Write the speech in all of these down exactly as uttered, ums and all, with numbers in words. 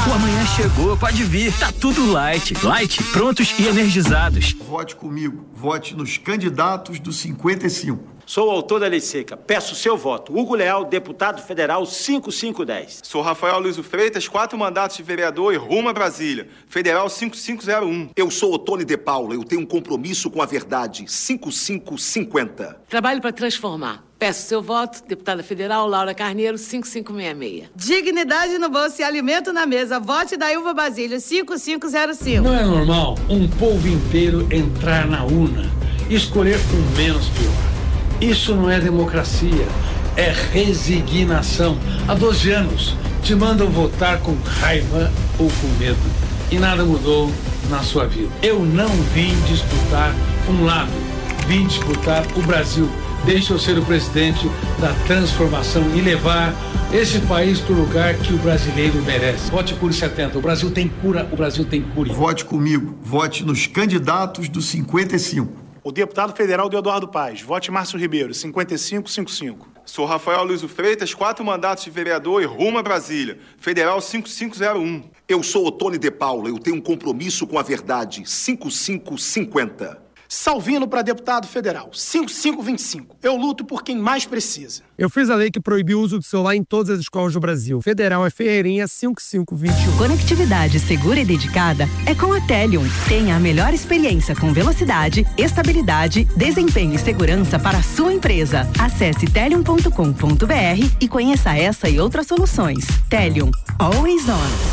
O amanhã chegou, pode vir. Tá tudo light. Light, prontos e energizados. Vote comigo. Vote nos candidatos do cinquenta e cinco. Sou o autor da lei seca. Peço seu voto. Hugo Leal, deputado federal cinco cinco um zero. Sou Rafael Luiz Freitas, quatro mandatos de vereador e rumo a Brasília. Federal cinco cinco zero um. Eu sou Otone de Paula, eu tenho um compromisso com a verdade. cinco cinco cinco zero. Trabalho para transformar. Peço seu voto, deputada federal Laura Carneiro, cinco cinco seis seis. Dignidade no bolso e alimento na mesa. Vote da Ilva Basílio, cinco cinco zero cinco. Não é normal um povo inteiro entrar na urna e escolher o menos pior. Isso não é democracia, é resignação. Há doze anos te mandam votar com raiva ou com medo e nada mudou na sua vida. Eu não vim disputar um lado, vim disputar o Brasil. Deixa eu ser o presidente da transformação e levar esse país para o lugar que o brasileiro merece. Vote Cure setenta. O Brasil tem cura, o Brasil tem cura. Vote comigo. Vote nos candidatos do cinquenta e cinco. O deputado federal Eduardo Paz. Vote Márcio Ribeiro, cinquenta e cinco cinquenta e cinco. Sou Rafael Luiz Freitas, quatro mandatos de vereador e rumo a Brasília. Federal cinco cinco zero um. Eu sou Otone de Paula, eu tenho um compromisso com a verdade. cinco cinco cinco zero. Salvino para deputado federal, cinco cinco dois cinco. Eu luto por quem mais precisa. Eu fiz a lei que proibiu o uso do celular em todas as escolas do Brasil. Federal é Ferreirinha cinco cinco dois um. Conectividade segura e dedicada é com a Telium. Tenha a melhor experiência com velocidade, estabilidade, desempenho e segurança para a sua empresa. Acesse telium ponto com ponto br e conheça essa e outras soluções. Telium, always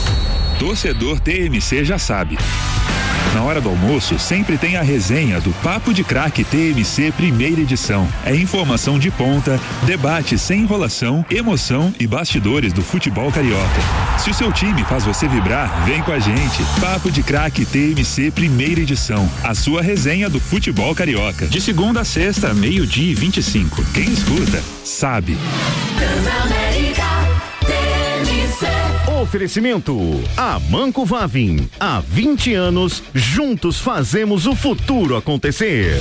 on. Torcedor T M C já sabe. Na hora do almoço, sempre tem a resenha do Papo de Craque T M C primeira edição. É informação de ponta, debate sem enrolação, emoção e bastidores do futebol carioca. Se o seu time faz você vibrar, vem com a gente. Papo de Craque T M C primeira edição. A sua resenha do futebol carioca. De segunda a sexta, meio-dia e vinte e cinco. Quem escuta, sabe. Oferecimento Amanco Vavin. Há vinte anos, juntos fazemos o futuro acontecer.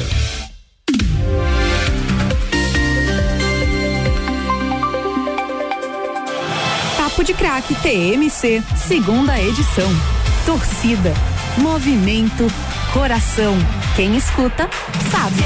Papo de Craque T M C, segunda edição. Torcida, movimento, coração. Quem escuta, sabe.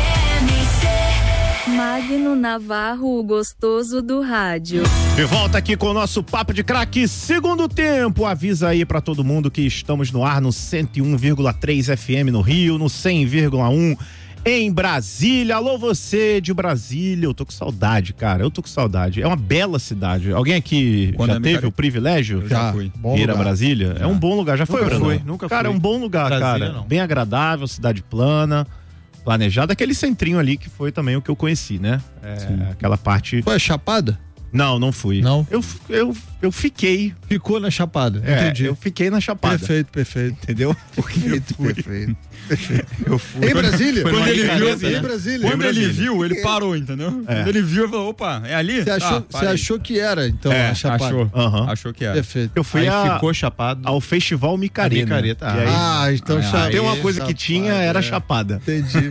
Magno Navarro, o gostoso do rádio. De volta aqui com o nosso Papo de Craque, segundo tempo. Avisa aí pra todo mundo que estamos no ar no cento e um vírgula três F M no Rio, no cem vírgula um em Brasília. Alô, você de Brasília. Eu tô com saudade, cara. Eu tô com saudade. É uma bela cidade. Alguém aqui Quando já teve cara... o privilégio? Eu já fui. Ir a Brasília? Já. É um bom lugar. Já foi, Nunca Bruno? fui, nunca fui. Cara, é um bom lugar, Brasília, cara. Não. Bem agradável, cidade plana. Planejado, aquele centrinho ali que foi também o que eu conheci, né? É, aquela parte... Foi a Chapada? Não, não fui. Não? Eu, eu, eu fiquei. Ficou na Chapada, é, entendi. Eu fiquei na Chapada. Perfeito, perfeito. Entendeu? Perfeito, perfeito. Eu fui. Em Brasília? Quando ele viu, careta, né? Em Brasília. Quando ele viu, ele parou, entendeu? É. Quando ele viu, ele falou, opa, é ali? Você achou, ah, achou que era, então, é, a Chapada? Achou. Uhum. Achou que era. Perfeito. Eu fui Aí a, ficou chapado ao Festival Micareta. Micareta. Né? Ah, aí, então ah, Chapada. Tem uma coisa Chapada, que tinha, era é. Chapada. Entendi.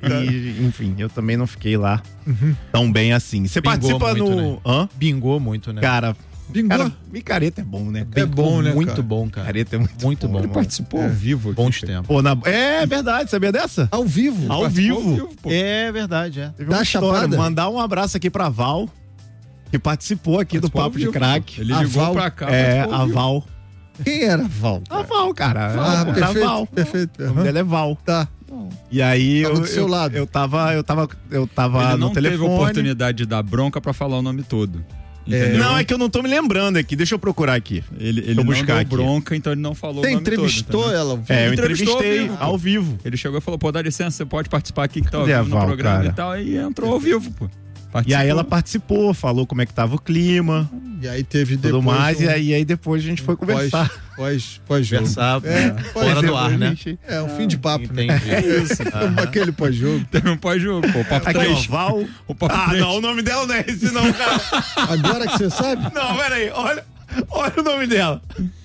E, enfim, eu também não fiquei lá uhum. tão bem assim. Você Bingou participa muito, no... Né? Hã? Bingou muito, né? Cara... Bingou? Cara, micareta é bom, né? É bom, né, Muito cara? bom, cara. Micareta é muito, muito bom. bom. Ele participou é. ao vivo aqui. Bons tempos. Pô, na... É verdade, sabia dessa? Ao vivo. Ao vivo. Ao vivo pô. É verdade, é. Teve da uma Chapada? história. Mandar um abraço aqui pra Val, que participou aqui participou do Papo de Craque. Ele ligou Val, pra cá. É, a Val. Quem era a Val? A Val, cara. Ah, a perfeito, Val. perfeito. O nome dela é Val. Tá. E aí tava eu, do seu eu, lado. eu tava, eu tava, eu tava Ele no não telefone. teve oportunidade de dar bronca pra falar o nome todo. É. Não, é que eu não tô me lembrando aqui. Deixa eu procurar aqui. Ele, ele não buscar deu aqui. bronca, então ele não falou Você o nome entrevistou todo, ela? É, eu entrevistou entrevistei ao vivo, ao vivo. Ele chegou e falou, pô, dá licença, você pode participar aqui que tá ao Cadê vivo no Val, programa cara? e tal. E entrou ao vivo, pô. Participou. E aí ela participou, falou como é que tava o clima. E aí teve tudo depois mais, um... e aí, aí depois a gente foi conversar. Pós, pós jogo. Conversar, é, fora do ar, né? Gente... É, um fim de papo, Entendi. né? É isso. Uhum. Aquele pós-jogo. Teve um pós-jogo, pô. O papo Aqui, três. ó, Val. O papo ah, três. não, o nome dela não é esse não, cara. Agora que você sabe? Não, peraí, olha, olha o nome dela.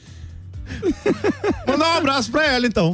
Mandar um abraço pra ela, então.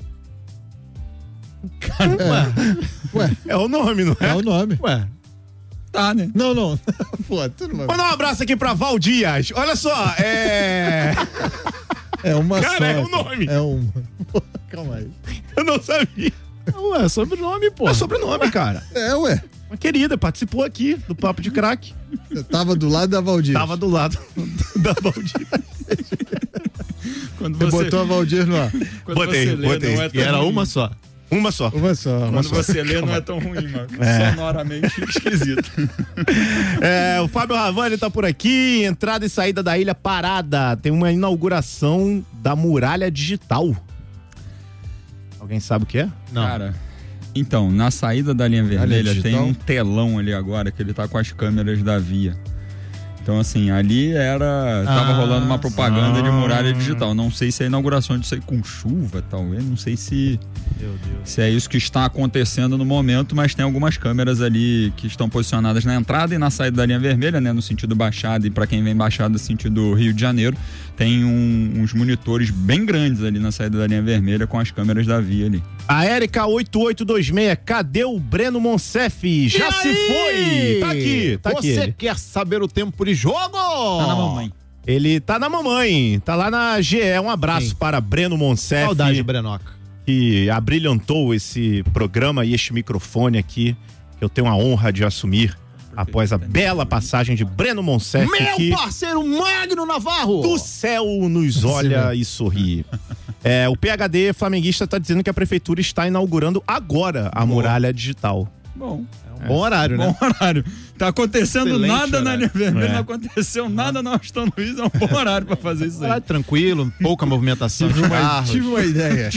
Caramba. É. Ué. É o nome, não é? É o nome. Ué. Tá, né? Não, não. Pô, tudo mais. Mandar um abraço aqui pra Val Dias. Olha só, é... É uma Cara, só. é um nome. É uma. Calma aí. Eu não sabia. Ué, sobrenome, pô. É sobrenome, cara. É, ué. Uma querida, participou aqui do Papo de Craque. Eu tava do lado da Valdir. Tava do lado da Valdir. Quando você você botou a Valdir no ar. Quando Botei, você lê, botei. não é E tão era ruim. uma só. Uma só. Uma só. Uma Quando só. você lê, não é tão ruim, mano. É. Sonoramente fica esquisito. É, o Fábio Ravani tá por aqui. Entrada e saída da ilha parada. Tem uma inauguração da muralha digital. Alguém sabe o que é? Não. Cara, então, na saída da linha vermelha tem digital? um telão ali agora que ele tá com as câmeras da Via. Então, assim, ali era. Tava Ah, rolando uma propaganda ah. de muralha digital. Não sei se é a inauguração disso aí com chuva, talvez. Não sei se. Meu Deus. Se é isso que está acontecendo no momento, mas tem algumas câmeras ali que estão posicionadas na entrada e na saída da linha vermelha, né? No sentido Baixada, e para quem vem Baixada, no sentido Rio de Janeiro, tem um, uns monitores bem grandes ali na saída da linha vermelha com as câmeras da Via ali. A Érica oito oito dois seis, cadê o Breno Monsef? Já E se aí? foi! Tá aqui, tá aqui. Você ele. quer saber o tempo de jogo? Tá na mamãe. Ele tá na mamãe, tá lá na G E. Um abraço Sim. para Breno Monsef. Saudade, Brenoca. Que abrilhantou esse programa e este microfone aqui, que eu tenho a honra de assumir após a bela passagem de Breno Monsef, Meu que parceiro Magno Navarro! do céu nos olha e sorri. É, o P H D flamenguista tá dizendo que a prefeitura está inaugurando agora a muralha digital. Bom. É um bom horário, né? Bom horário. Tá acontecendo Excelente nada na horário. linha vermelha, É. não aconteceu nada na Aston Luiz, é um bom horário pra fazer isso aí. Horário tranquilo, pouca movimentação de Tive uma, carros. tive uma ideia.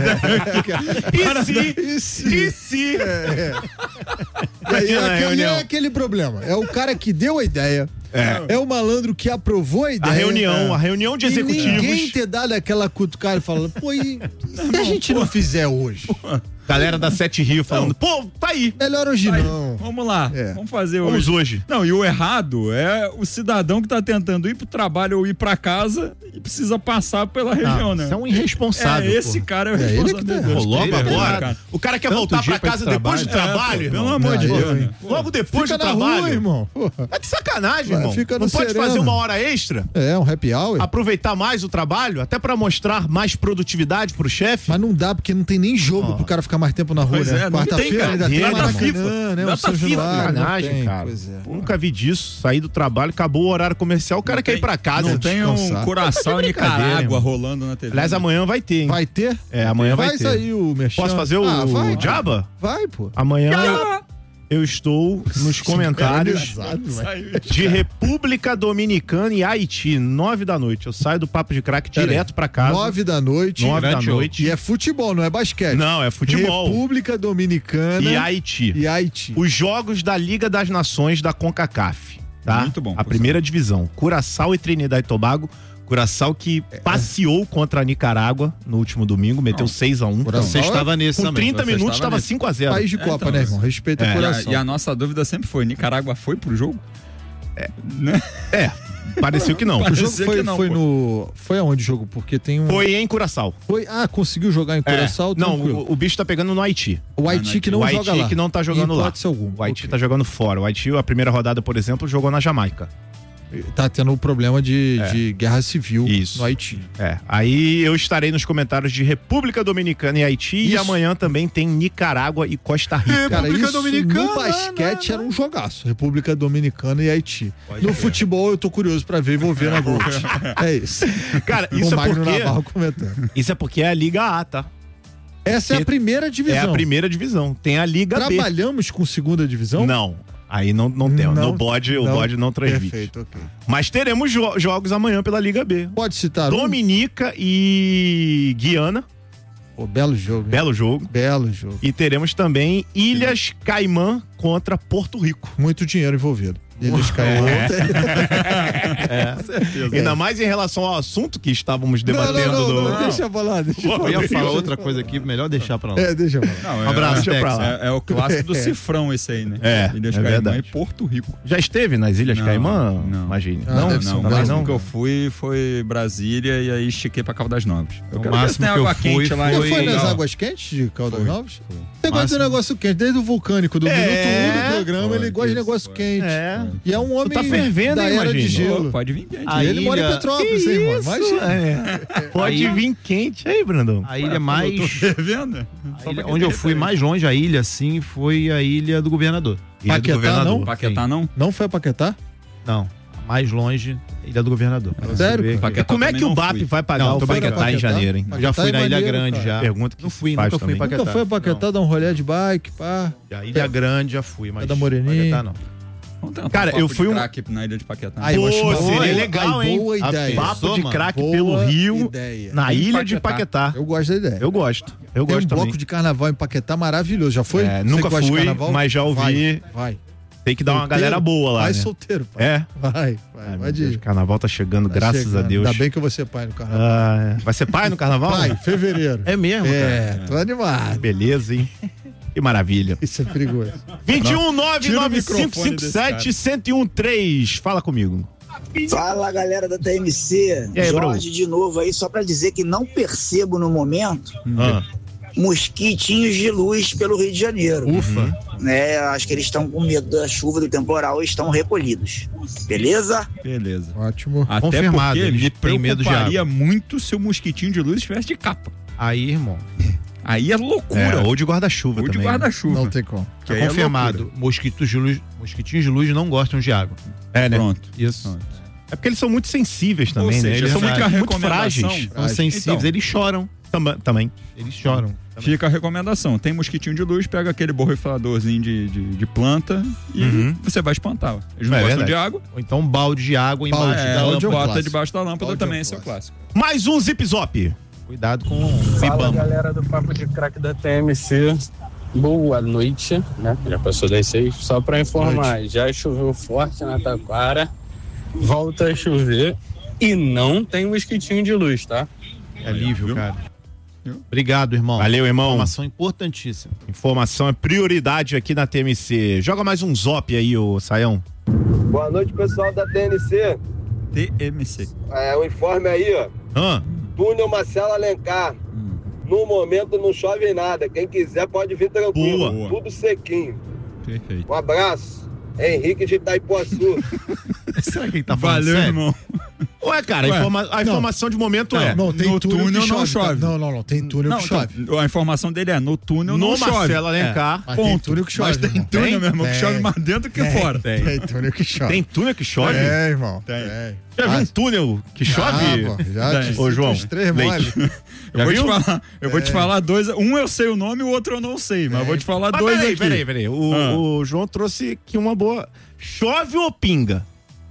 E se? E se? E se? É. E aí, Imagina a aquele reunião. é aquele problema. É o cara que deu a ideia. É. É o malandro que aprovou a ideia. A reunião, É. a reunião de E executivos. ninguém ter dado aquela cutucada e falando, pô, e se a gente não fizer hoje? Galera da Sete Rio falando, pô, tá aí. Melhor hoje Aí, não. Vamos lá, É. vamos fazer Vamos hoje. hoje. Não, e o errado é o cidadão que tá tentando ir pro trabalho ou ir pra casa e precisa passar pela região, né? Isso é um irresponsável. É, esse pô. cara é o É ele responsável. que tá dele. errado. Logo Ele é agora. cara. O cara quer Tanto voltar dia pra pra casa esse depois do trabalho. trabalho, É, irmão. pelo amor de Não, Deus, eu- né? Logo depois Fica do na trabalho. rua, irmão. Porra. Tá de sacanagem, Vai, irmão. fica no Não pode sereno. fazer uma hora extra? É, um happy hour. Aproveitar mais o trabalho, até pra mostrar mais produtividade pro chefe? Mas não dá, porque não tem nem jogo Ó. pro cara ficar mais tempo na rua, Pois né? é, não tem, Quarta-feira cara. ainda tem Data Maracanã, FIFA. né? O Data São FIFA, Januário, não sacanagem, tem. cara. Pois é. Nunca vi disso. Sair do trabalho, acabou o horário comercial, o cara Não quer tem- ir pra casa. Não tem um descansar. Curaçao Tá de brincadeira, Nicarágua irmão. rolando na T V. Aliás, amanhã vai ter, hein? Vai ter? É, amanhã vai, vai ter. sair o merchan. Posso fazer o, Ah, vai, o Jabba? Vai, pô. Amanhã eu estou nos comentários de República Dominicana e Haiti, nove da noite. Eu saio do Papo de Craque Pera direto aí. pra casa. Nove da noite. Nove da Grande jogo. noite. E é futebol, não é basquete. Não, é futebol. República Dominicana E Haiti. e Haiti. Os jogos da Liga das Nações da CONCACAF, tá? Muito bom, A por primeira divisão. Curaçao e Trinidad e Tobago. Curaçao que passeou contra a Nicarágua no último domingo, meteu seis a um. Você estava nesse Com também. trinta Você minutos estava estava nesse. cinco a zero. País de É, Copa, então, né, irmão? Respeita é. o E a, coração. e a nossa dúvida sempre foi: Nicarágua foi pro jogo? É. Né? É, pareceu que não. O jogo Parecia foi, que não, foi pô. no. Foi aonde o jogo? Porque tem um. Foi em Curaçao. Foi- Ah, conseguiu jogar em Curaçao? É. Não, tranquilo. o, o bicho tá pegando no Haiti. O Haiti que não o joga Haiti lá. que não tá jogando Em lá. hipótese alguma. O Haiti Ok. tá jogando fora. O Haiti, a primeira rodada, por exemplo, jogou na Jamaica. Tá tendo um problema de, É. de guerra civil Isso. no Haiti. É. Aí eu estarei nos comentários de República Dominicana e Haiti. E Isso. amanhã também tem Nicarágua e Costa Rica. Cara, República isso Dominicana, no basquete era um jogaço. República Dominicana e Haiti. No futebol eu tô curioso pra ver e vou ver na Gold. É isso. Cara, isso o é Magno porque Navarro comentando. isso é porque é a Liga A, tá? Essa é a primeira divisão. É a primeira divisão. Tem a Liga B. Trabalhamos com segunda divisão? Não. Aí não, não tem. Não, no bode, o não. bode não transmite. Perfeito, ok. Mas teremos jo- jogos amanhã pela Liga B. Pode citar um? Dominica e Guiana. Pô, belo jogo. hein? Belo jogo. Belo jogo. E teremos também Ilhas Caimã contra Porto Rico. Muito dinheiro envolvido. Eles caíram. É. certeza. Ainda mais em relação ao assunto que estávamos debatendo. não, não, do... não, não, deixa pra lá, deixa Eu pra ia lá. falar outra coisa aqui, melhor deixar pra lá. É, deixa pra lá. Não, Um é, abraço, deixa Tex. pra lá. É, é o clássico do É. cifrão esse aí, né? É, Ilhas é Caimã verdade. e Porto Rico. Já esteve nas Ilhas Não, Caimã? não. Imagine. Ah, não, deve ser Não, um o também máximo não. que eu fui foi Brasília e aí estiquei pra Caldas Novas. Eu O quero ver se máximo tem que eu água fui quente lá Já em foi nas Portugal. águas quentes de Caldas Foi. Novas? Você gosta de Máximo. negócio quente, desde o vulcânico, do É. minuto um do programa, Foi, ele gosta de isso, negócio foi. quente. É. E é um homem tá fervendo, da hein, era de imagina. gelo. Pô, pode vir quente. A ele ilha... mora em Petrópolis, hein, irmão? Imagina. É. Pode Aí... vir quente aí, Brandão. A ilha mais... Eu tô fervendo? A ilha... Onde eu fui mais longe, a ilha, assim, foi a Ilha do Governador. Ilha Paquetá, do Governador. não? Paquetá, Sim. não? Não foi a Paquetá? Não. Mais longe, Ilha do Governador. Sério? Paquetá como é que o B A P vai pagar não, o Paquetá, Paquetá em janeiro, hein? Paquetá já fui é na Ilha maneiro, Grande, cara. já. Pergunta que não se fui, faz nunca fui em também. Paquetá. Nunca foi a Paquetá não. dar um rolê de bike, pá. A Ilha Grande já fui, mas da Moreninha. Paquetá não. Vamos tentar Cara, um eu papo fui de um- crack na ilha de Paquetá. Aí, eu acho Pô, uma seria boa- legal, aí, hein? boa ideia. Papo de Boa crack pelo Rio, ideia. na Em ilha de Paquetá. Paquetá. Eu gosto da ideia. Eu gosto. Eu Tem um gosto bloco também. de carnaval em Paquetá maravilhoso. Já foi? É, Você nunca que gosta de fui, carnaval? mas já ouvi. Vai. vai. Tem que dar uma Solteiro? galera boa lá, Vai né? solteiro, pai. É? Vai, vai. Ai, vai meu Deus, de... o carnaval tá chegando, Tá graças chegando. a Deus. Ainda bem que eu vou ser pai no carnaval. Ah, é. Vai ser pai no carnaval? Pai, fevereiro. É mesmo, É, cara? tô animado. Beleza, hein? Que maravilha. Isso é perigoso. vinte e um, nove Tira o nove cinco microfone cinco desse sete, um zero um três. Fala comigo. Fala, galera da T M C. E aí, Jorge de novo aí, só pra dizer que não percebo no momento Ah. mosquitinhos de luz pelo Rio de Janeiro. Ufa. Né, acho que eles estão com medo da chuva, do temporal e estão recolhidos. Beleza? Beleza. Ótimo. Até Confirmado, porque eles me têm medo de preocuparia água. muito se o mosquitinho de luz estivesse de capa. Aí, irmão, Aí é loucura. É, ou de guarda-chuva Ou de também. né? guarda-chuva. Não tem como. Que tá aí é confirmado. loucura. Mosquitos de luz, mosquitinhos de luz não gostam de água. É, né? Pronto. Isso. Pronto. É porque eles são muito sensíveis também, Ou né? seja, Eles são muito, fica a muito recomendação. frágeis. São sensíveis, Então. eles choram. Também. também. Eles choram. Fica a recomendação. Tem mosquitinho de luz, pega aquele borrifadorzinho de, de, de planta e Uhum. você vai espantá-lo. Eles não É gostam verdade. de água. Ou então um balde de água Balde, embaixo É, da ela balde é um bota clássico. debaixo da lâmpada Balde é um também, esse é o clássico. clássico. Mais um Zip Zop. Cuidado com o Fala, Ibama. galera do Papo de Crack da T M C. Boa noite, né? Já passou das seis. Só pra informar, já choveu forte na Taquara, volta a chover e não tem mosquitinho de luz, tá? É alívio, cara. Obrigado, irmão. Valeu, irmão. Informação importantíssima. Informação é prioridade aqui na T M C. Joga mais um Zop aí, ô Saião. Boa noite, pessoal da T N C. T M C. É, o informe aí, ó. Hã? Túnel Marcelo Alencar. No momento não chove nada. Quem quiser pode vir tranquilo. Boa. Tudo sequinho. Perfeito. Um abraço. Henrique de Itaipuaçu. Será que ele tá falando Valeu, sério? irmão. Ué, cara, a, Ué, informa- a não. informação de momento é... Não, tem no túnel, túnel que não chove. chove. tá? Não, não, não. Tem túnel Não, que chove. então, a informação dele é, no túnel No não chove. Marcelo Alencar. Mas tem túnel que chove. Mas tem irmão. túnel, Tem? meu irmão, que Tem. chove mais dentro que Tem, fora. Tem. Tem túnel que chove. Tem túnel que chove? É, irmão. Tem. Já viu Ah, um túnel que chove? Ah, pô, já Tem. te Ô, cito João, os três Leite. mole. Eu Já vou, viu? te falar, eu vou te falar dois. Um eu sei o nome, o outro eu não sei, mas eu vou te falar Mas dois peraí, aqui. peraí, peraí. O, Ah. o João trouxe aqui uma boa... Chove ou pinga?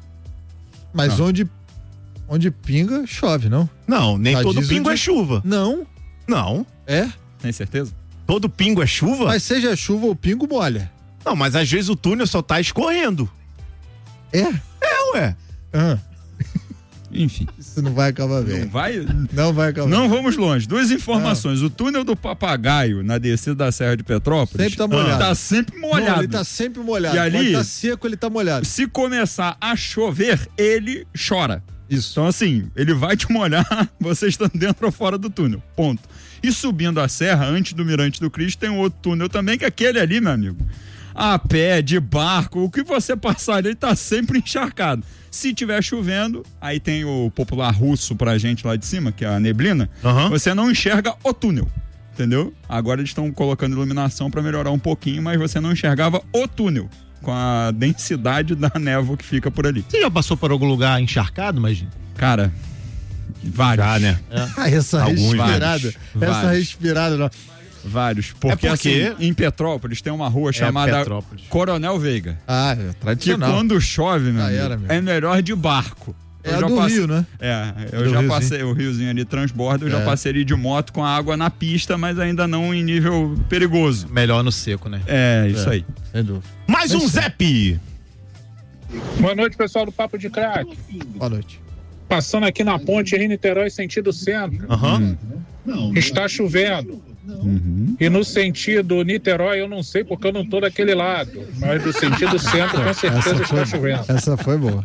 Mas onde, onde pinga, chove, não? Não, nem Já todo diz o pingo é dia. chuva. Não. Não. É? Tem certeza? Todo pingo é chuva? Mas seja chuva ou pingo, molha. Não, mas às vezes o túnel só tá escorrendo. É? É, ué. Ah, Enfim. isso não vai acabar bem. Não vai? Não vai acabar. Não vamos longe. Duas informações. O túnel do Papagaio, na descida da Serra de Petrópolis, Sempre tá molhado. tá sempre molhado. Não, ele tá sempre molhado. E ali- Quando tá seco, ele tá molhado. Se começar a chover, ele chora. Isso. Então, assim, ele vai te molhar, você estando dentro ou fora do túnel. Ponto. E subindo a serra, antes do Mirante do Cristo, tem um outro túnel também, que é aquele ali, meu amigo. A pé, de barco, o que você passar ali tá sempre encharcado. Se tiver chovendo, aí tem o popular russo pra gente lá de cima, que é a neblina, Aham. você não enxerga o túnel. Entendeu? Agora eles estão colocando iluminação pra melhorar um pouquinho, mas você não enxergava o túnel, com a densidade da névoa que fica por ali. Você já passou por algum lugar encharcado, imagina? Cara, vários. Já, né? Ah, essa Alguns, respirada. vários, essa vários. respirada. Não. Vários. Porque, É porque- assim, em Petrópolis tem uma rua chamada Petrópolis. Coronel Veiga. Ah, é Que tradicional. quando chove, meu Ah, amigo, era, meu. é melhor de barco. É Eu a já do passei- Rio, né? É, eu Do já Riozinho. passei, o riozinho ali transborda, eu já É. passei ali de moto com a água na pista, mas ainda não em nível perigoso. Melhor no seco, né? É, isso É. aí. Sem dúvida. Mais um Zep. Boa noite, pessoal do Papo de Crack. Boa noite. Passando aqui na ponte Rio-Niterói, sentido centro. Aham. Está chovendo. E no sentido Niterói, eu não sei porque eu não tô daquele lado. Mas do sentido centro, com certeza Essa está foi, chovendo. essa foi boa.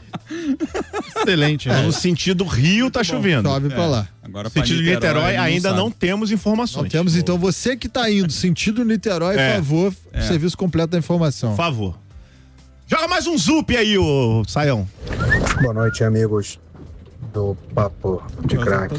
Excelente. né? No sentido Rio tá chovendo. Chove pra lá. Agora No sentido de Niterói ele ainda sabe. não temos informações. Nós temos, então, você que tá indo, sentido Niterói, É. por favor, É. serviço completo da informação. Por favor. Joga mais um zup aí, ô Saião. Boa noite, amigos do Papo de Crack.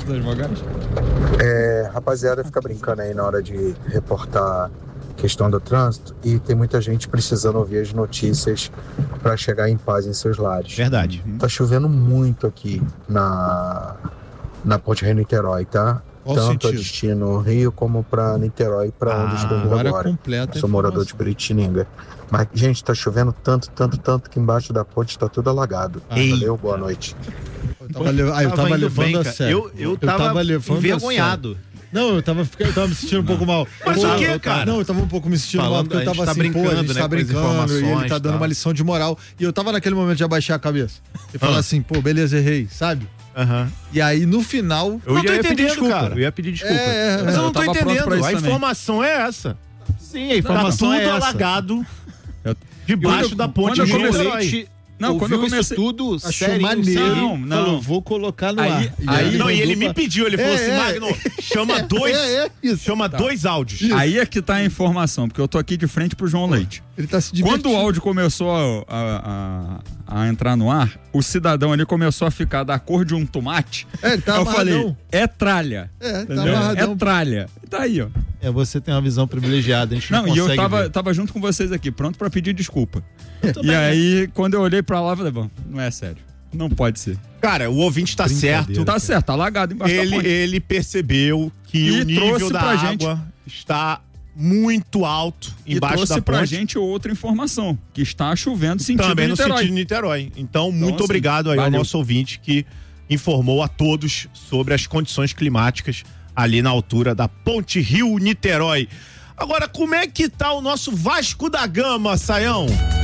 É, rapaziada, fica brincando aí na hora de reportar questão do trânsito e tem muita gente precisando ouvir as notícias para chegar em paz em seus lares. Verdade. Tá chovendo muito aqui na, na Ponte Rio-Niterói, tá? Qual Tanto a sentido? destino Rio como para Niterói, para Ah, onde estou indo agora agora. completa a Sou morador de Piritininga. Mas, gente, tá chovendo tanto, tanto, tanto que embaixo da ponte tá tudo alagado. Ei. Valeu, boa noite. Eu tava, le- ah, eu tava indo levando bem, a cara. sério. Eu- eu tava levando a envergonhado. sério. Não, eu tava, fica- eu tava me sentindo um pouco mal. Mas Pô, o quê, eu- cara? Não, eu tava um pouco me sentindo mal, Falando, porque eu a gente tava tá assim, pô, a brincando, gente né, tá com as brincando, e ele informações tá e dando tal. uma lição de moral. E eu tava naquele momento de abaixar a cabeça. E falar Ah. assim, pô, beleza, errei, sabe? Aham. E aí, no final... Eu não ia tô pedir entendendo, desculpa, cara. eu ia pedir desculpa. É, é, Mas eu é. não tô Eu tava pronto pra entendendo. isso A também. informação é essa. Sim, a informação tá é tudo essa. alagado Eu- debaixo Quando- da ponte quando eu de comecei- Niterói. Não, quando eu Ouviu comecei... isso tudo, Achou sério, maneiro. Não, não. Falou, vou colocar no Aí- ar. aí- Não, e ele mandou me pra- pediu, ele falou É, assim, é. Magno, chama dois, É, é, isso. chama dois áudios. Aí é que tá a informação, porque eu tô aqui de frente pro João Leite. Ele tá se Quando divertindo. o áudio começou a, a- a- a entrar no ar, o cidadão ali começou a ficar da cor de um tomate. É, ele tá eu amarradão. falei, é tralha. É, tá Entendeu? amarradão. É tralha. E tá aí, ó. É, você tem uma visão privilegiada, a gente não, Não, e eu consegue tava, ver. tava junto com vocês aqui, pronto pra pedir desculpa. E aí, quando eu olhei pra lá, eu falei, bom, não é sério. Não pode ser. Cara, o ouvinte tá certo. Tá certo, tá lagado embaixo da Ele, ponte. ele percebeu que E o nível trouxe da pra água gente. está muito alto E embaixo trouxe da pra ponte. gente outra informação, que está chovendo sentido Também no Niterói. sentido de Niterói. Então, muito assim, obrigado aí ao valeu. nosso ouvinte que informou a todos sobre as condições climáticas ali na altura da Ponte Rio-Niterói. Agora, como é que tá o nosso Vasco da Gama, Saião?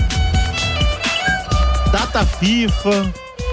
Data FIFA.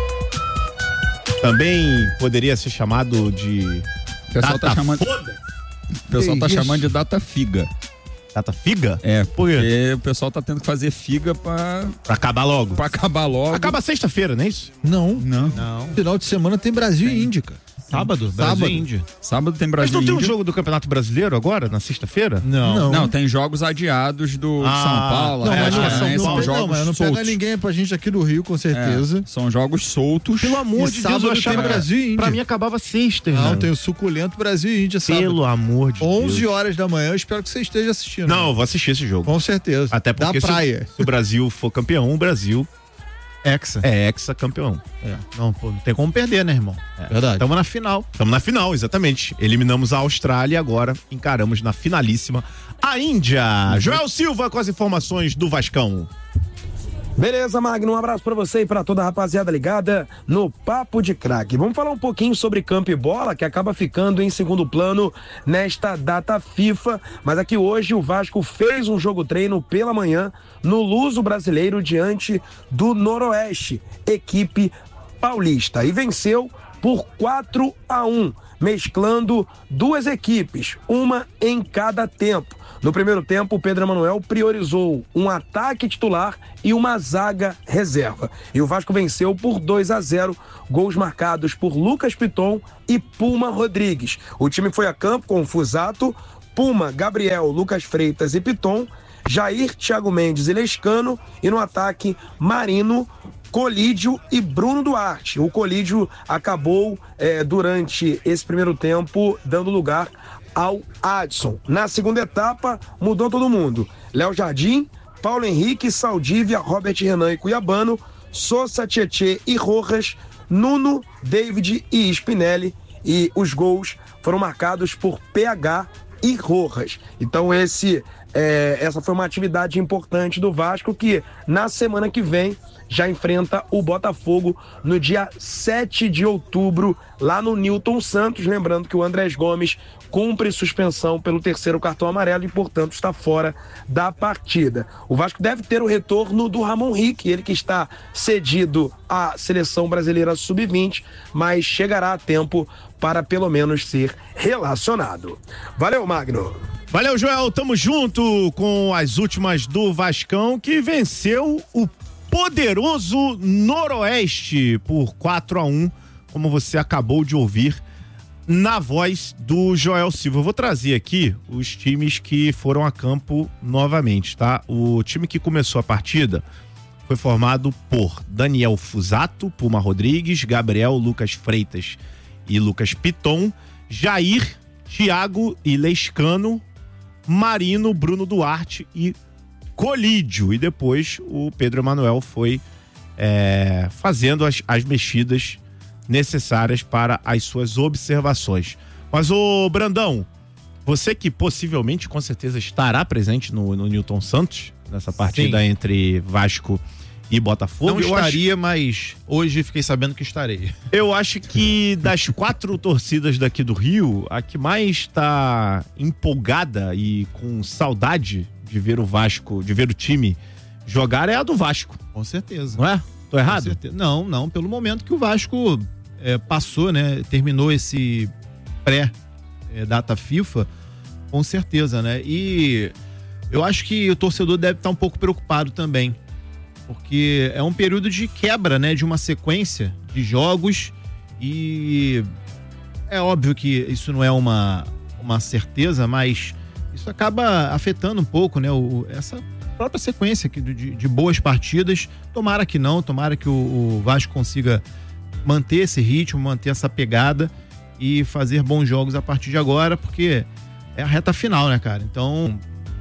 Também poderia ser chamado de O pessoal tá data chamando- foda. O pessoal Que tá isso? chamando de data figa. Data figa? É, Por quê? porque o pessoal tá tendo que fazer figa pra... Pra acabar logo. Pra acabar logo. Acaba sexta-feira, não é isso? Não. Não. Não. Final de semana tem Brasil e Índia, cara. Sábado, Brasil Sábado. e Índia. Sábado tem Mas Brasil não tem e um Índia. jogo do Campeonato Brasileiro agora, na sexta-feira? Não. Não, tem jogos adiados do de Ah, São Paulo. Não, é, mas não, é, são, são não, jogos não, mas não soltos. pega ninguém pra gente aqui do Rio, com certeza. É, são jogos soltos. Pelo amor E de Deus, sábado eu achava tem Brasil e Índia. Pra mim acabava sexta, Não, irmão. tem o suculento Brasil e Índia, sábado. Pelo amor de onze Deus. horas da manhã, eu espero que você esteja assistindo. Não, eu vou assistir esse jogo. Com certeza. Até porque Da se, praia. se o Brasil for campeão, o Brasil Hexa. é hexa-campeão. É. Não, pô, não tem como perder, né, irmão? Verdade. Estamos na final. Estamos na final, exatamente. Eliminamos a Austrália e agora encaramos na finalíssima a Índia. Joel Silva com as informações do Vascão. Beleza, Magno, um abraço pra você e pra toda a rapaziada ligada no Papo de Craque. Vamos falar um pouquinho sobre campo e bola, que acaba ficando em segundo plano nesta data FIFA, mas aqui hoje o Vasco fez um jogo treino pela manhã no Luso Brasileiro diante do Noroeste, equipe paulista, e venceu por quatro a um, mesclando duas equipes, uma em cada tempo. No primeiro tempo, o Pedro Emanuel priorizou um ataque titular e uma zaga reserva. E o Vasco venceu por dois a zero, gols marcados por Lucas Piton e Puma Rodrigues. O time foi a campo com Fusato, Puma, Gabriel, Lucas Freitas e Piton, Jair, Thiago Mendes e Lescano, e no ataque, Marino, Colídio e Bruno Duarte. O Colídio acabou eh, durante esse primeiro tempo dando lugar ao Adson. Na segunda etapa, mudou todo mundo. Léo Jardim, Paulo Henrique, Saldívia, Robert Renan e Cuiabano, Sousa, Tietê e Rojas, Nuno, David e Spinelli. E os gols foram marcados por P H e Rojas. Então esse, é, essa foi uma atividade importante do Vasco, que na semana que vem já enfrenta o Botafogo no dia sete de outubro, lá no Newton Santos. Lembrando que o Andrés Gomes cumpre suspensão pelo terceiro cartão amarelo e, portanto, está fora da partida. O Vasco deve ter o retorno do Ramon Rick, ele que está cedido à seleção brasileira sub vinte, mas chegará a tempo para pelo menos ser relacionado. Valeu, Magno! Valeu, Joel. Tamo junto com as últimas do Vascão, que venceu o poderoso Noroeste por quatro a um, como você acabou de ouvir na voz do Joel Silva. Eu vou trazer aqui os times que foram a campo novamente, tá? O time que começou a partida foi formado por Daniel Fusato, Puma Rodrigues, Gabriel Lucas Freitas e Lucas Piton, Jair, Thiago e Lescano, Marino, Bruno Duarte e Colídio. E depois o Pedro Emanuel foi é, fazendo as, as mexidas necessárias para as suas observações. Mas, ô Brandão, você que possivelmente, com certeza, estará presente no, no Newton Santos, nessa partida Sim. entre Vasco e Botafogo. Não estaria, acho... mas hoje fiquei sabendo que estarei. Eu acho que das quatro torcidas daqui do Rio, a que mais está empolgada e com saudade de ver o Vasco, de ver o time jogar é a do Vasco. Com certeza. Não é? Tô errado? Não, não. Pelo momento que o Vasco é, passou, né? Terminou esse pré-data FIFA, com certeza, né? E eu acho que o torcedor deve estar um pouco preocupado também, porque é um período de quebra, né? De uma sequência de jogos e é óbvio que isso não é uma, uma certeza, mas isso acaba afetando um pouco, né? O, essa própria sequência aqui de, de boas partidas. Tomara que não, tomara que o, o Vasco consiga manter esse ritmo, manter essa pegada e fazer bons jogos a partir de agora, porque é a reta final, né, cara? Então,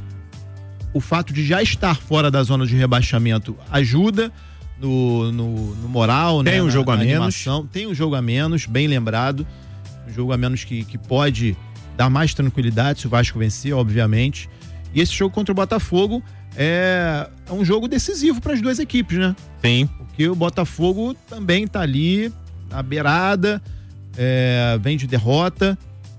o fato de já estar fora da zona de rebaixamento ajuda no, no, no moral, tem né? um na, jogo a na menos. Animação. Tem um jogo a menos, bem lembrado. Um jogo a menos que, que pode dar mais tranquilidade se o Vasco vencer, obviamente. E esse jogo contra o Botafogo é, é um jogo decisivo para as duas equipes, né? Sim. Porque o Botafogo também tá ali na beirada, é, vem de derrota.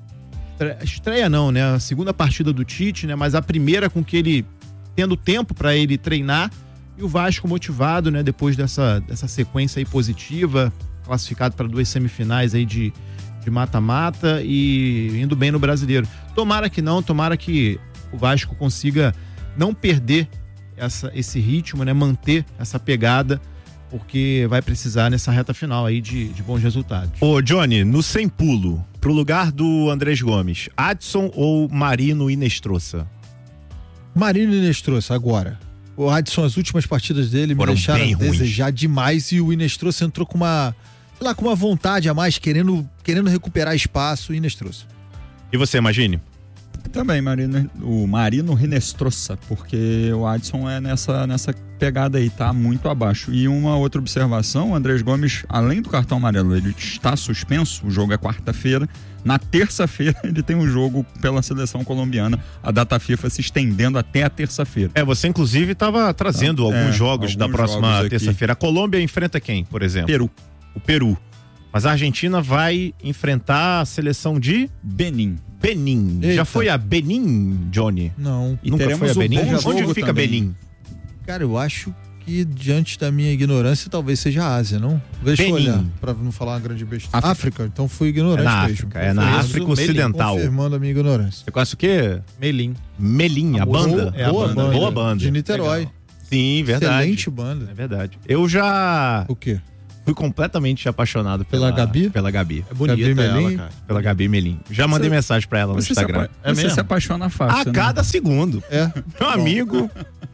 Estreia não, né? A segunda partida do Tite, né? Mas a primeira com que ele tendo tempo para ele treinar, e o Vasco motivado, né? Depois dessa, dessa sequência aí positiva, classificado para duas semifinais aí de de mata-mata e indo bem no Brasileiro. Tomara que não, tomara que o Vasco consiga não perder essa, esse ritmo, né? Manter essa pegada, porque vai precisar nessa reta final aí de, de bons resultados. Ô Johnny, no sem pulo, pro lugar do Andrés Gomes, Adson ou Marino e Inestrosa? Marino e Inestrosa, agora. O Adson, as últimas partidas dele Foram me deixaram bem a desejar ruins. Demais, e o Inestrosa entrou com uma, sei lá, com uma vontade a mais, querendo, querendo recuperar espaço. Inestrosa. E você, Imagine? Também, Marino, o Marino Rinestrosa, porque o Adson é nessa, nessa pegada aí, tá muito abaixo. E uma outra observação, o Andrés Gomes, além do cartão amarelo, ele está suspenso, o jogo é quarta-feira. Na terça-feira ele tem um jogo pela seleção colombiana, a data FIFA se estendendo até a terça-feira. É, você inclusive estava trazendo tá, alguns é, jogos alguns da próxima terça-feira. A Colômbia enfrenta quem, por exemplo? Peru. O Peru. Mas a Argentina vai enfrentar a seleção de Benin. Benin. Eita. Já foi a Benin, Johnny? Não. E nunca foi a Benin? Onde fica também. Benin? Cara, eu acho que diante da minha ignorância talvez seja a Ásia, não? Deixa Benin. eu olhar, pra não falar uma grande besteira. África. África, então fui ignorante é na mesmo. África, é na África Ocidental. Confirmando a minha ignorância. Você conhece o quê? Melim. Melim, a, a banda. Boa, é a boa banda. Boa banda. De Niterói. Legal. Sim, verdade. Excelente banda. É verdade. Eu já... O quê? Fui completamente apaixonado pela, pela Gabi? Pela Gabi. É bonita Gabi ela, Melim? Cara. Pela Gabi Melim. Já mandei você, mensagem pra ela no Instagram. Se é você mesmo? se apaixona fácil, A né? cada segundo. É. Meu amigo...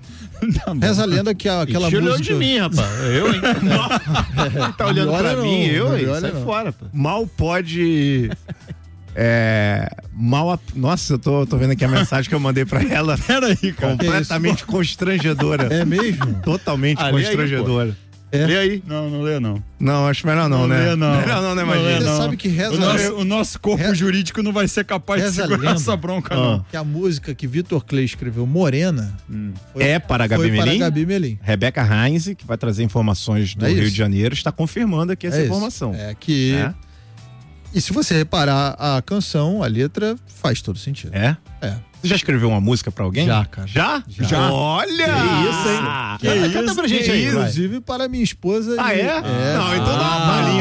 Tá Reza a lenda que a, aquela música... música... de mim, rapaz. Eu, hein? Tá olhando pra não, mim, eu, hein? Sai não. fora, pô. Mal pode... É... Mal... A... Nossa, eu tô, tô vendo aqui a mensagem que eu mandei pra ela. Peraí, cara. Completamente constrangedora. É mesmo? Totalmente Ah, constrangedora. É. Lê aí. Não, não lê não. Não, acho melhor não, não né? Lê, não. Melhor não, né, não Imagina? lê, Você não. sabe que reza... O nosso, o nosso corpo Reza... jurídico não vai ser capaz Reza de segurar lenda. essa bronca, Ah. não. Que a música que Vitor Clay escreveu, Morena, Hum. foi, É para a Gabi foi para a Melim? Gabi Melim. Rebeca Heinz, que vai trazer informações do É Rio isso. de Janeiro, está confirmando aqui essa É isso. informação. É que... É? E se você reparar a canção, a letra faz todo sentido. É? É. Você já escreveu uma música pra alguém? Já, cara. Já? Já. Olha! Que isso, hein? Que Canta- isso, canta pra gente que aí. isso? Inclusive para minha esposa. Ah, e- é? é. Não, então dá uma palhinha,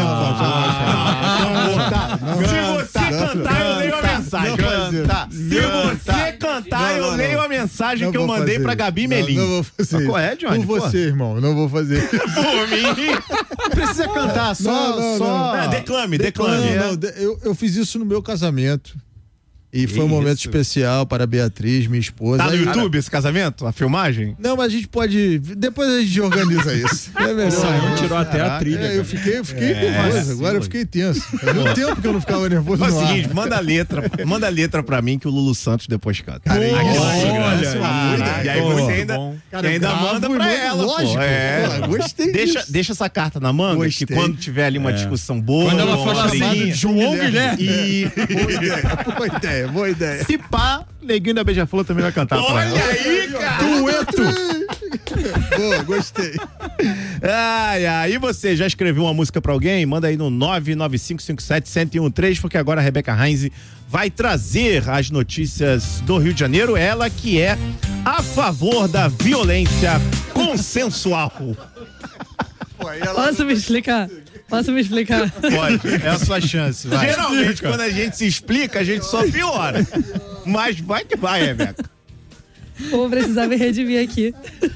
Se você cantar, eu leio a mensagem. não fazer. Tá. Se você cantar, Não, eu não, leio não. a mensagem Não que eu vou mandei fazer pra isso. Gabi Não, Melim. Não vou fazer. Qual é, Johnny? Por você, irmão. Não vou fazer. Por mim. Não precisa cantar, só... Não, não, só... não. É, declame, declame. Não, não, de- eu, eu fiz isso no meu casamento. E foi um momento isso? especial para a Beatriz, minha esposa. Tá no Aí, YouTube cara, esse casamento? A filmagem? Não, mas a gente pode. Depois a gente organiza isso. É melhor. Saiu, tirou até a trilha. É, eu fiquei, eu fiquei É, nervoso. sim, Agora eu fiquei tenso. Faz muito tempo que eu não ficava nervoso. Faz no o ar. seguinte, manda a letra, manda a letra pra mim que o Lulu Santos depois canta. Cara, Aí, isso, olha, olha, e aí boa, você ainda, bom. você Cara, ainda bravo manda e pra muito ela, lógico. pô. É. Pô, gostei deixa, disso. deixa essa carta na manga, Gostei. que quando tiver ali uma É. discussão boa, Quando ela uma falar assim, briguinha, João Guilherme. E... Boa ideia, boa ideia, boa ideia. Se pá, Neguinho da Beija-Flor também vai cantar pra ela. Olha aí, cara! Dueto! Boa, gostei. Ai, ai, e você já escreveu uma música pra alguém? Manda aí no nove nove cinco cinco sete um zero um três, porque agora a Rebeca Heinze vai trazer as notícias do Rio de Janeiro, ela que é a favor da violência consensual. Posso me explicar? Posso me explicar? Pode, é a sua chance, vai. Geralmente, Explica. quando a gente se explica, a gente só piora. Mas vai que vai, Rebeca. Vou precisar me redimir aqui.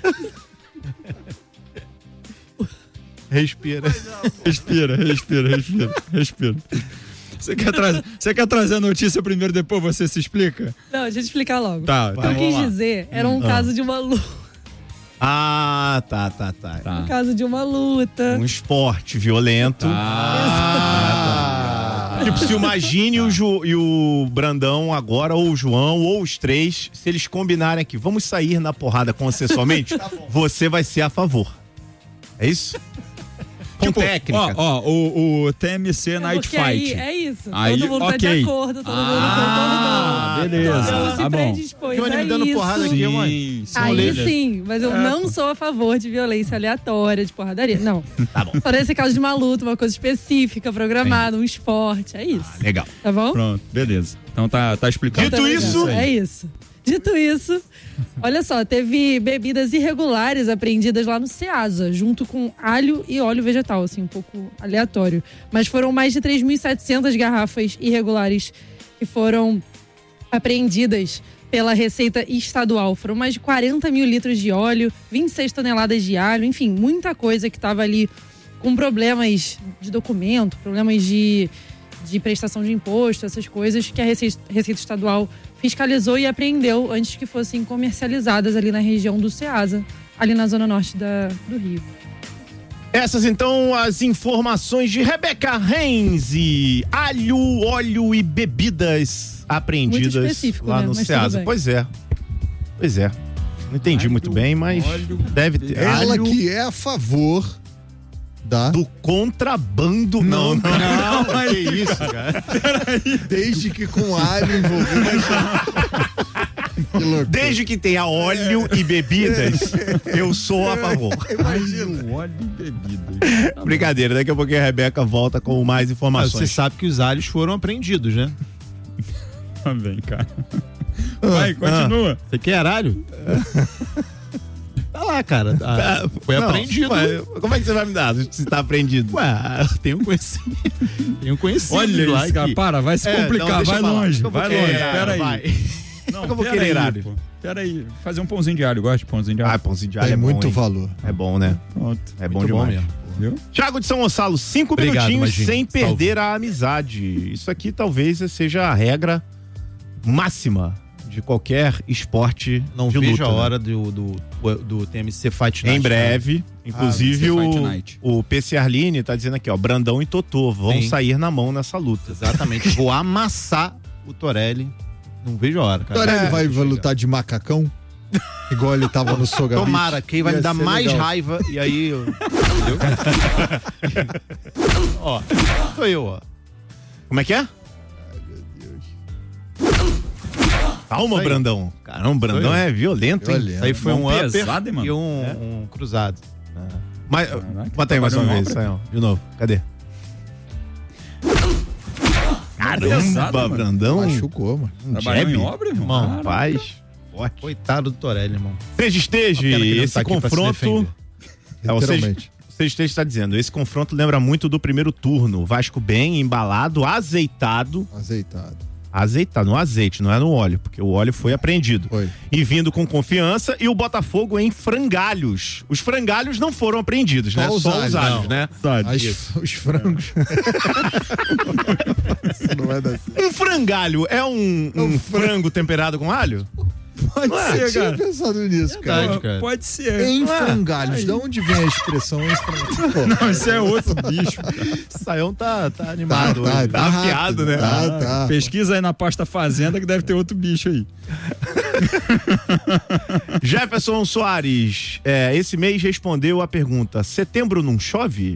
Respira. Respira, respira, respira, respira. Você quer, trazer, você quer trazer a notícia primeiro, depois você se explica? Não, deixa eu te explicar logo. Tá, o que então eu quis vamos lá. dizer era um Hum. caso de uma luta. Ah, tá, tá, tá. Um caso de uma luta. Um esporte violento. Ah, Tipo, se o Magine e o, Ju, e o Brandão agora, ou o João, ou os três, se eles combinarem aqui, vamos sair na porrada consensualmente, você vai ser a favor. É isso? Com tipo, técnica. Ó, ó, o, o T M C É Night porque aí Fight. é isso. Aí, todo mundo ok. tá de acordo, todo mundo Ah, concordando. beleza. Todo mundo se Tá bom. predispôs Johnny a me dando isso. porrada aqui, mano. Sim, sim. Aí beleza. sim, mas eu É, não pô. sou a favor de violência aleatória, de porradaria. Não. Tá bom. Só nesse caso de uma luta, uma coisa específica, programada, um esporte. É isso. Legal. Tá bom? Pronto, beleza. Então tá, tá explicado. Dito isso- É isso. Dito isso, olha só, teve bebidas irregulares apreendidas lá no Ceasa, junto com alho e óleo vegetal, assim, um pouco aleatório. Mas foram mais de três mil e setecentas garrafas irregulares que foram apreendidas pela Receita Estadual. Foram mais de quarenta mil litros de óleo, vinte e seis toneladas de alho, enfim, muita coisa que estava ali com problemas de documento, problemas de, de prestação de imposto, essas coisas que a Receita, Receita Estadual fiscalizou e apreendeu antes que fossem comercializadas ali na região do Ceasa, ali na zona norte da, do Rio. Essas então as informações de Rebeca Heinze. Alho, óleo e bebidas apreendidas Muito específico, lá né? no Mas tudo Ceasa. bem. Pois é. Pois é. Não entendi muito bem, mas deve ter. Ela Alho que é a favor da... do contrabando. Não, não. não, não. Que isso, cara? Desde que com alho envolvido. Que loucura. Desde que tenha óleo e bebidas, eu sou a favor. Imagina. Óleo e bebidas. Brincadeira, daqui a pouquinho a Rebeca volta com mais Mas informações. você sabe que os alhos foram apreendidos, né? Também, cara. Vai, continua. Você quer alho? Tá lá, cara. Ah, foi Não, apreendido. mas como é que você vai me dar se tá apreendido? Ué, eu tenho conhecimento. Tenho conhecido. Olha lá isso, cara. que- Para, vai se É, complicar. não, deixa vai eu falar. longe, Eu vou vai querer, longe. Pera aí. vai. Não, Eu vou pera querer aí, alho. pô. Pera aí. Fazer um pãozinho de alho. Gosta de pãozinho de alho? Ah, pãozinho de alho Tem é bom, muito hein? valor. É bom, né? Pronto. É bom Muito bom demais. mesmo. Viu? Thiago de São Gonçalo, cinco Obrigado, minutinhos Magine. sem Salve. perder a amizade. Isso aqui talvez seja a regra máxima de qualquer esporte Não de vejo luta, a né? hora do, do, do T M C Fight Night. Em breve, inclusive Ah, vai ser Fight o, Night. o P C Arline tá dizendo aqui, ó, Brandão e Totô vão Sim. sair na mão nessa luta. Exatamente. Vou amassar o Torelli. Não vejo a hora, cara. Torelli É, vai, vai lutar de macacão? Igual ele tava no Soga Beach? Tomara, que aí vai Ia me dar ser mais legal. raiva e aí eu... Entendeu? Ó, sou eu, ó. Como é que é? Calma, Aí. Brandão. Caramba, Brandão Foi. é violento, hein? Olha. Isso aí foi um Mão upper pesada, hein, mano? e um, É? um cruzado. Mas, Caraca, bota aí mais uma trabalhou vez, em Sayão. De novo. Cadê? Caramba, pesado, mano. Brandão. Machucou, mano. Um Trabalhou jab. em obra, irmão? Irmão, Caraca. paz. Forte. Coitado do Torelli, irmão. Seja esteja, Uma pena que ele não esse tá aqui pra se confronto... defender. É, o Seja Literalmente. esteja está dizendo, esse confronto lembra muito do primeiro turno. Vasco bem, embalado, azeitado. Azeitado. Azeitado, no azeite, não é no óleo, porque o óleo foi apreendido. Foi. E vindo com confiança, e o Botafogo em frangalhos. Os frangalhos não foram apreendidos, né? Só os Só alhos, os alhos, não. né? As- os frangos. Não vai dar certo. Um frangalho é um, um frango temperado com alho? Pode Não é? ser, Eu tinha cara. pensado nisso, cara. Verdade, cara. Pode ser. Em Não é? frangalhos. Aí. De onde vem a expressão em frangalhos? Não, isso é outro bicho. Saião tá, tá animado Tá, tá, hoje. tá Tá rápido, afiado, né? tá, tá. Pesquisa aí na pasta Fazenda que deve ter outro bicho aí. Jefferson Soares, é, esse mês respondeu a pergunta: setembro não chove?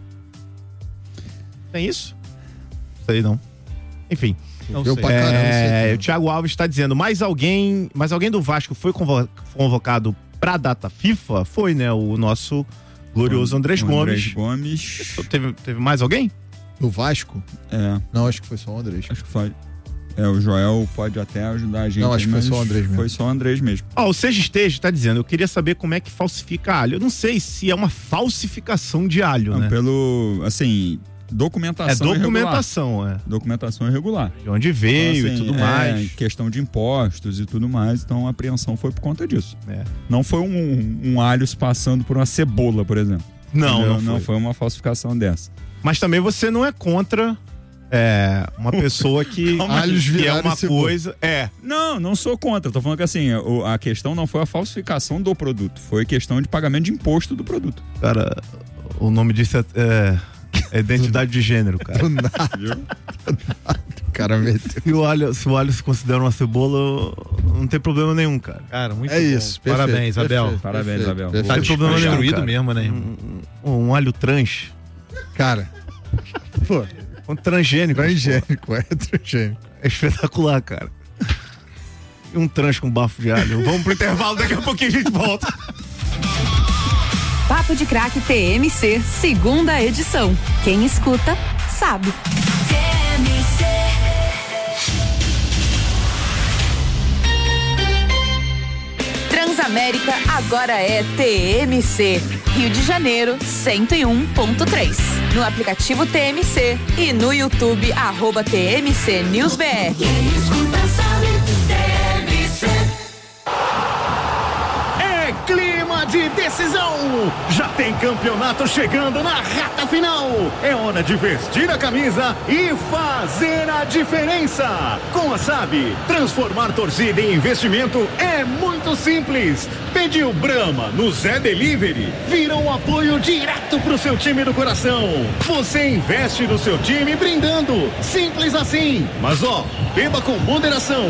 Tem isso? Sei não. Enfim. Não Choveu sei. pra caramba É, setembro. o Thiago Alves está dizendo, mais alguém, mais alguém do Vasco foi convo- convocado pra data FIFA? Foi, né? O nosso glorioso Andrés O Gomes. Andrés Gomes. Teve, teve mais alguém? Do Vasco? É. Não, acho que foi só o Andrés. Acho que foi. É, o Joel pode até ajudar a gente. Não, acho que foi mas só o Andrés mesmo. Foi só o Andrés mesmo. Ó, o Seja Esteja tá dizendo, eu queria saber como é que falsifica alho. Eu não sei se é uma falsificação de alho, Não, né? Pelo, assim, documentação É documentação, irregular. é. Documentação irregular. De onde veio Então, e assim, tudo é, mais. Questão de impostos e tudo mais, então a apreensão foi por conta disso. É. Não foi um, um alho se passando por uma cebola, por exemplo. Não, Entendeu? não foi. Não foi uma falsificação dessa. Mas também você não é contra é, uma pessoa que, Calma aí. que é viraram uma cebola. coisa. É. Não, não sou contra. Tô falando que assim, o- a questão não foi a falsificação do produto, foi questão de pagamento de imposto do produto. Cara, o nome disso é, é, é identidade de gênero, cara. Do nada. Viu? O cara meteu. Se o alho, se o alho se considera uma cebola, não tem problema nenhum, cara. Cara, muito É bom. isso. perfeito, Parabéns, Abel. perfeito, Parabéns, perfeito, Abel. perfeito. Não tem problema nenhum, Construído cara. mesmo, né? Um, um alho trans. Cara, pô, Um transgênico. transgênico, é transgênico. É espetacular, cara. E um trans com bafo de alho. Vamos pro intervalo, daqui a pouquinho a gente volta. Papo de Craque T M C, segunda edição. Quem escuta, sabe. Transamérica agora é T M C. Rio de Janeiro, cento e um ponto três. No aplicativo T M C e no YouTube, arroba T M C News B R. É clima de decisão. Já tem campeonato chegando na reta final. É hora de vestir a camisa e fazer a diferença. Com a S A B, transformar torcida em investimento é muito simples. Pediu Brahma no Zé Delivery, vira um apoio direto pro seu time do coração. Você investe no seu time brindando. Simples assim. Mas ó, beba com moderação.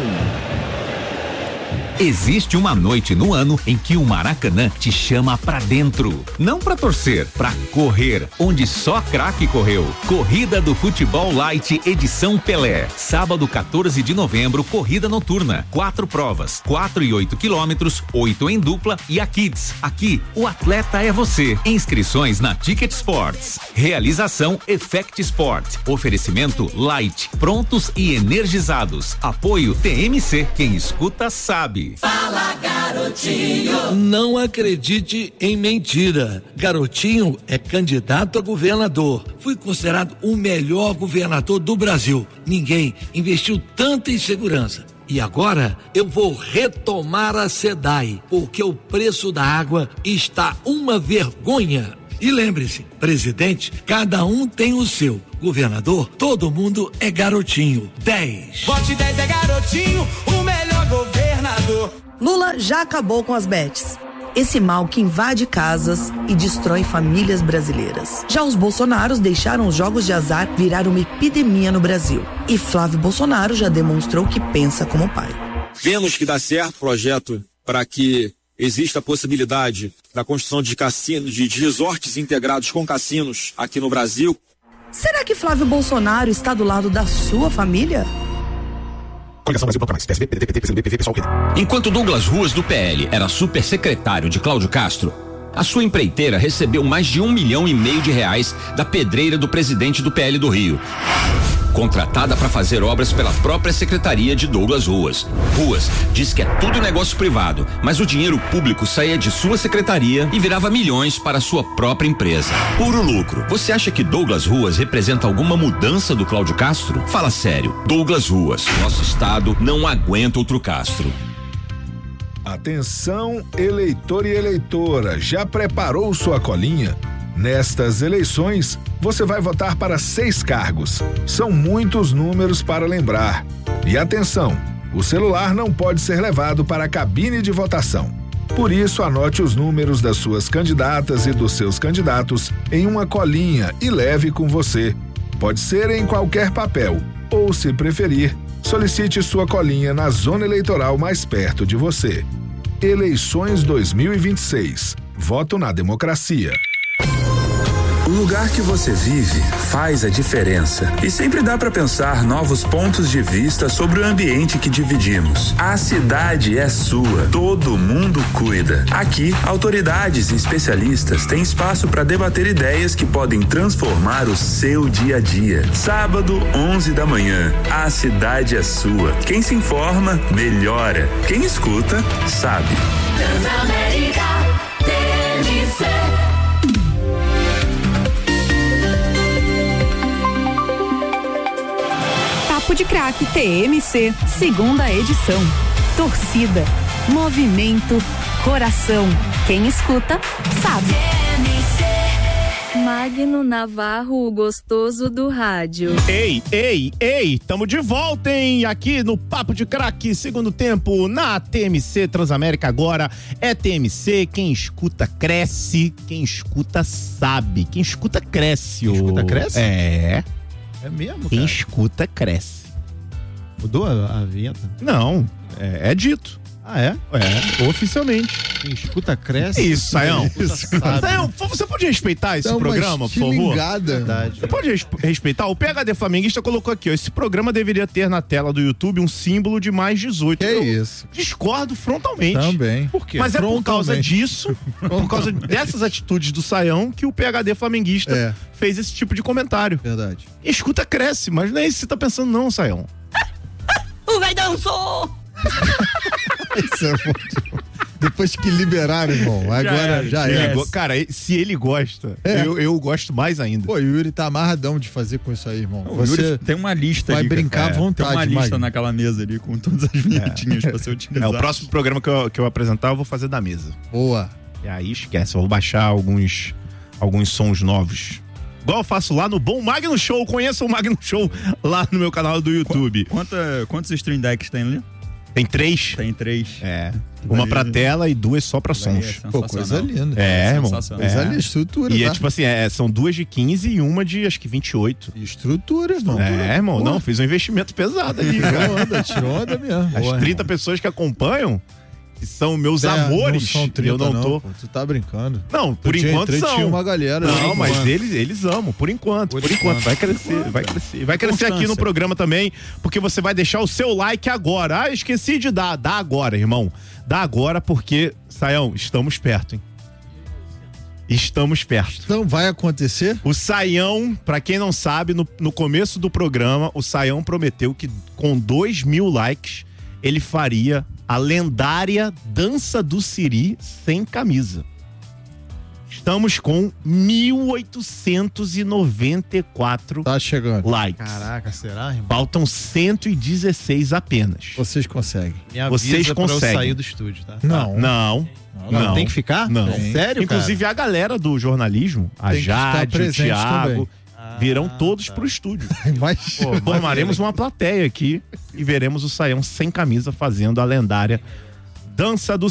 Existe uma noite no ano em que o Maracanã te chama pra dentro. Não pra torcer, pra correr, onde só craque correu. Corrida do Futebol Light, edição Pelé. Sábado, quatorze de novembro, corrida noturna. Quatro provas, quatro e oito quilômetros, oito em dupla e a Kids. Aqui, o atleta é você. Inscrições na Ticket Sports. Realização Effect Sport. Oferecimento Light. Prontos e energizados. Apoio T M C. Quem escuta sabe. Fala, garotinho! Não acredite em mentira. Garotinho é candidato a governador. Fui considerado o melhor governador do Brasil. Ninguém investiu tanto em segurança. E agora eu vou retomar a SEDAI, porque o preço da água está uma vergonha. E lembre-se, presidente, cada um tem o seu. Governador, todo mundo é garotinho. dez. Vote dez é garotinho, o melhor governador. Lula já acabou com as bets. Esse mal que invade casas e destrói famílias brasileiras. Já os Bolsonaros deixaram os jogos de azar virar uma epidemia no Brasil. E Flávio Bolsonaro já demonstrou que pensa como pai. Vemos que dá certo o projeto para que existe a possibilidade da construção de cassinos, de resorts integrados com cassinos aqui no Brasil. Será que Flávio Bolsonaro está do lado da sua família? Coligação Brasil Bloco Mais, P S B, P D T, P C M B, P V, Pessoal, P D. Enquanto Douglas Ruas do P L era supersecretário de Cláudio Castro, a sua empreiteira recebeu mais de um milhão e meio de reais da pedreira do presidente do P L do Rio. contratada para fazer obras pela própria Secretaria de Douglas Ruas. Ruas diz que é tudo negócio privado, mas o dinheiro público saía de sua secretaria e virava milhões para sua própria empresa. Puro lucro. Você acha que Douglas Ruas representa alguma mudança do Cláudio Castro? Fala sério. Douglas Ruas. Nosso estado não aguenta outro Castro. Atenção, eleitor e eleitora, já preparou sua colinha? Nestas eleições, você vai votar para seis cargos. São muitos números para lembrar. E atenção, o celular não pode ser levado para a cabine de votação. Por isso, anote os números das suas candidatas e dos seus candidatos em uma colinha e leve com você. Pode ser em qualquer papel, ou, se preferir, solicite sua colinha na zona eleitoral mais perto de você. Eleições dois mil e vinte e seis. Voto na democracia. O lugar que você vive faz a diferença. E sempre dá para pensar novos pontos de vista sobre o ambiente que dividimos. A cidade é sua, todo mundo cuida. Aqui, autoridades e especialistas têm espaço para debater ideias que podem transformar o seu dia a dia. Sábado, onze da manhã, a cidade é sua. Quem se informa, melhora. Quem escuta, sabe. Transamérica, T M C. Papo de Craque T M C, segunda edição. Torcida, movimento, coração. Quem escuta, sabe. Magno Navarro, o gostoso do rádio. Ei, ei, ei, tamo de volta, hein? Aqui no Papo de Craque, segundo tempo, na T M C Transamérica. Agora é T M C, quem escuta cresce, quem escuta sabe. Quem escuta cresce. Quem escuta cresce? É. É mesmo, Quem cara? escuta cresce. Mudou a, a vinheta? Não, é, é dito. Ah, é? É, oficialmente. Quem escuta cresce. Isso, Saião. Isso. Saião, você pode respeitar esse Dá uma programa, por favor? estilingada. Verdade. Você pode res- respeitar? O P H D Flamenguista colocou aqui, ó. Esse programa deveria ter na tela do YouTube um símbolo de mais dezoito. Que Eu isso? Discordo frontalmente. Também. Por quê? Mas é por causa Frontalmente. disso, por causa dessas atitudes do Saião, que o P H D Flamenguista É. fez esse tipo de comentário. Verdade. Escuta, cresce, mas não é isso que você tá pensando não, Saião. O velho dançou! Isso é muito... Depois que liberaram, irmão. Agora já, Ele é. go- Cara, se ele gosta, É. eu, eu gosto mais ainda. Pô, o Yuri tá amarradão de fazer com isso aí, irmão. O Você Yuri tem uma lista vai ali. brincar cara. à vontade, Tem uma lista Magno. naquela mesa ali com todas as vinhetinhas pra ser É, utilizado. o próximo programa que eu, que eu apresentar, eu vou fazer da mesa. Boa. E aí esquece, eu vou baixar alguns, alguns sons novos. Igual eu faço lá no Bom Magno Show. Conheça o Magno Show lá no meu canal do YouTube. Quanta, quantos stream decks tem ali? Tem três. Tem três. É. Uma pra tela e duas só pra sons. é Pô, coisa linda. É, irmão. Sensacional. Coisa É. linda, estrutura, E é tá? tipo assim, é, são duas de quinze e uma de acho que vinte e oito. Estrutura, irmão. É, irmão. Pô. Não, fiz um investimento pesado ali. Tirou cara. onda, tirou onda mesmo. As Boa, trinta pessoas que acompanham, que são meus É, amores, não são trinta, eu não, não, tô. pô, tu tá brincando. Não, por Outro dia enquanto entrei, são. tinha uma galera, Não, né, mas mano? eles, eles amam, por enquanto, por, Por enquanto. enquanto. Vai crescer, vai crescer. Vai crescer aqui no Constância. programa também, porque você vai deixar o seu like agora. Ah, esqueci de dar. Dá agora, irmão. Dá agora, porque, Saião, estamos perto, hein? Estamos perto. Então vai acontecer? O Saião, pra quem não sabe, no, no começo do programa, o Saião prometeu que com dois mil likes, ele faria a lendária Dança do Siri sem camisa. Estamos com mil oitocentos e noventa e quatro Tá chegando. likes. Caraca, será, irmão? Faltam cento e dezesseis apenas. Vocês conseguem. Me avisa Vocês pra eu conseguem. sair do estúdio, tá? Não. Não. Não, Não. tem que ficar? Não. Tem. Sério, cara? Inclusive a galera do jornalismo, a Tem que estar Jade, o presente Thiago, também. virão todos pro estúdio. Mas Pô, formaremos uma plateia aqui e veremos o Saião sem camisa fazendo a lendária Dança do